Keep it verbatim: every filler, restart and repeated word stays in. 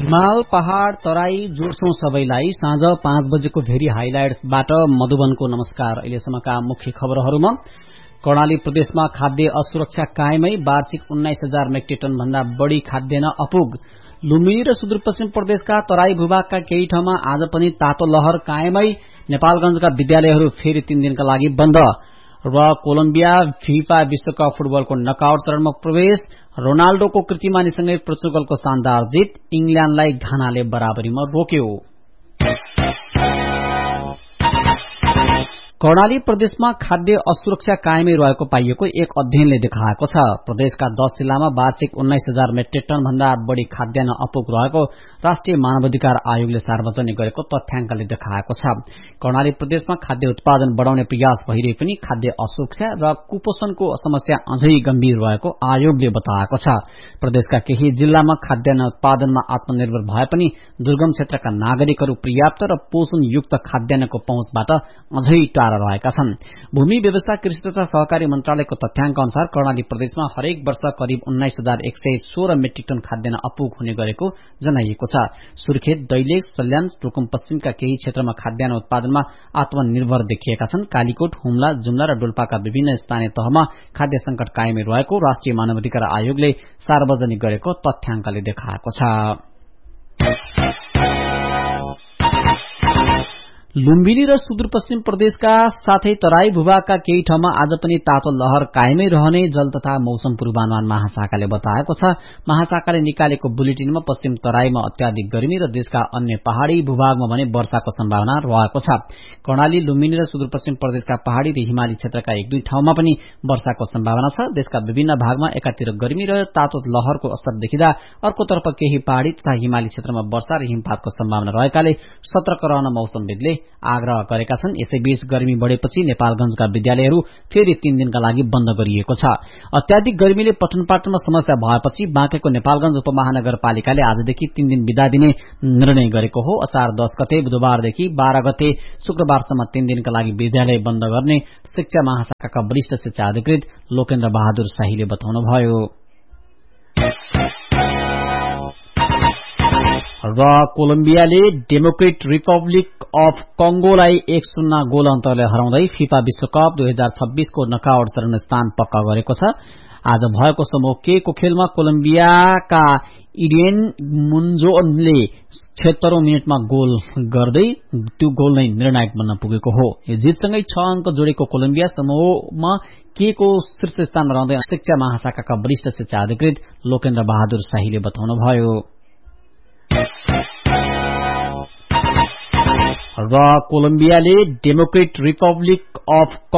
हिमाल पहाड़ तराई जोड्छौं सबैलाई। साँझ पाँच बजेको भेरी हाइलाइट्सबाट मधुबनको नमस्कार। अहिलेसम्मका मुख्य खबरहरूमा कर्णाली प्रदेशमा खाद्य असुरक्षा कायमै, वार्षिक उन्नाइस हजार मेट्रिक टन भन्दा बढ़ी खाद्यान्न अपुग। लुम्बिनी र सुदूरपश्चिम प्रदेशका तराई भूभागका केही ठाउँमा आज पनि तातो लहर कायमै। नेपालगंजका विद्यालयहरू फेरि तीन दिनका लागि बन्द। र कोलम्बिया फिफा विश्वकप फुटबलको नकआउट चरणमा प्रवेश। रोनाल्डोको कीर्तिमानीसँगै पोर्चुगलको शानदार जित। इंग्ल्याण्डलाई घानाले बराबरीमा रोक्यो। कर्णाली प्रदेशमा खाद्य असुरक्षा कायमै रहेको पाइएको एक अध्ययनले देखाएको छ। प्रदेशका दस जिल्लामा वार्षिक उन्नाइस हजार मेट्रिक टन भन्दा बढ़ी खाद्यान्न अपुग रहेको राष्ट्रिय मानवाधिकार आयोगले सार्वजनिक गरेको तथ्याङ्कले देखाएको छ। कर्णाली प्रदेशमा खाद्य उत्पादन बढ़ाउने प्रयास भइरहे पनि खाद्य असुरक्षा र कुपोषणको समस्या अझै गम्भीर रहेको आयोगले बताएको छ। प्रदेशका केही जिल्लामा खाद्यान्न उत्पादनमा आत्मनिर्भर भए पनि दुर्गम क्षेत्रका नागरिकहरू पर्याप्त र पोषणयुक्त खाद्यान्नको पहुँचबाट अझै टाढा रहेका छन्। भूमि व्यवस्था कृषि तथा सहकारी मन्त्रालयको तथ्याङ्क अनुसार कर्णाली प्रदेशमा हरेक वर्ष करिब उन्नाइस हजार एक सय सोह्र मेट्रिक टन खाद्यान्न अपुग हुने गरेको जनाइएको छ। सुर्खेत, दैलेख, सल्यान, रुकुम पश्चिमका केही क्षेत्रमा खाद्यान्न उत्पादनमा आत्मनिर्भर देखिएका छन्। कालीकोट, हुम्ला, जुम्ला र डोल्पाका विभिन्न स्थानीय तहमा खाद्य संकट कायमै रहेको राष्ट्रिय मानवाधिकार आयोगले सार्वजनिक गरेको तथ्याङ्कले देखाएको छ। लुम्बिनी र सुदूरपश्चिम प्रदेशका साथै तराई भूभागका केही ठाउँमा आज पनि तातो लहर कायमै रहने जल तथा मौसम पूर्वानुमान महाशाखाले बताएको छ। महाशाखाले निकालेको बुलेटिनमा पश्चिम तराईमा अत्याधिक गर्मी र देशका अन्य पहाड़ी भूभागमा भने वर्षाको सम्भावना रहेको छ। कर्णाली, लुम्बिनी र सुदूरपश्चिम प्रदेशका पहाड़ी र हिमाली क्षेत्रका एक दुई ठाउँमा पनि वर्षाको सम्भावना छ। देशका विभिन्न भागमा एकातिर गर्मी र तातो लहरको असर देखिँदा अर्कोतर्फ केही पहाड़ी तथा हिमाली क्षेत्रमा वर्षा र हिमपातको सम्भावना रहेकाले सतर्क रहन मौसमविदले आग्रह गरेका छन्। यसैबीच गर्मी बढ़ेपछि नेपालगंजका विद्यालयहरू फेरि तीन दिनका लागि बन्द गरिएको छ। अत्याधिक गर्मीले पठन पाठनमा समस्या भएपछि बाँकेको नेपालगंज उपमहानगरपालिकाले आजदेखि तीन दिन बिदा दिने निर्णय गरेको हो। असार दस गते बुधबारदेखि बाह्र गते शुक्रबारसम्म तीन दिनका लागि विद्यालय बन्द गर्ने शिक्षा महाशाखाका वरिष्ठ शिक्षा अधिकृत लोकेन्द्र बहादुर शाहीले बताउनुभयो। र कोलम्बियाले डेमोक्रेटिक रिपब्लिक अफ कंगोलाई एक शून्य गोल अन्तरले हराउँदै फिफा विश्वकप दुई हजार छब्बीसको नकआउट चरण स्थान पक्का गरेको छ। आज भएको समूह के को खेलमा कोलम्बियाका इडेन मुन्जोनले छिहत्तरौं मिनटमा गोल गर्दै त्यो गोल नै निर्णायक बन्न पुगेको हो। यो जितसँगै छ अंक जोडेको कोलम्बिया समूहमा के को शीर्ष स्थानमा रहँदै शिक्षा महाशाखाका वरिष्ठ शिक्षा अधिकृत लोकेन्द्र बहादुर शाहीले बताउनुभयो। र कोलम्बियाले डेमोक्रेटिक रिपब्लिक अफ